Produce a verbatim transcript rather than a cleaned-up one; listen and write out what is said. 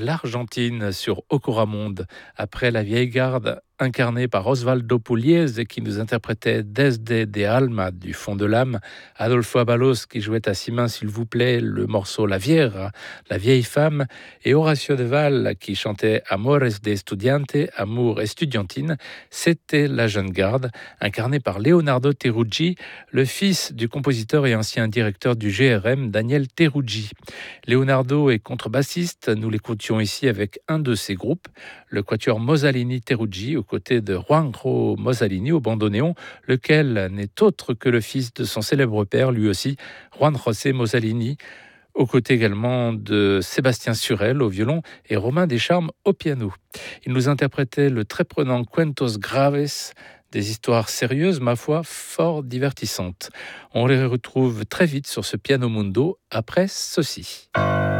l'Argentine sur Ocoramonde. Après la vieille garde incarnée par Osvaldo Pugliese qui nous interprétait Desde de Alma du fond de l'âme, Adolfo Abalos qui jouait à six mains s'il vous plaît le morceau La Viera, la vieille femme, et Horacio de Val qui chantait Amores de Estudiante, amour estudiantine, c'était la jeune garde incarnée par Leonardo Teruggi, le fils du compositeur et ancien directeur du G R M Daniel Teruggi. Leonardo est contrebassiste, nous l'écoutions ici avec un de ses groupes, le quatuor Mosalini Teruggi, aux côtés de Juanjo Mosalini au bandoneon, lequel n'est autre que le fils de son célèbre père, lui aussi, Juan José Mosalini, aux côtés également de Sébastien Surel au violon et Romain Descharmes au piano. Il nous interprétait le très prenant Cuentos Graves, des histoires sérieuses, ma foi, fort divertissantes. On les retrouve très vite sur ce Piano Mundo après ceci.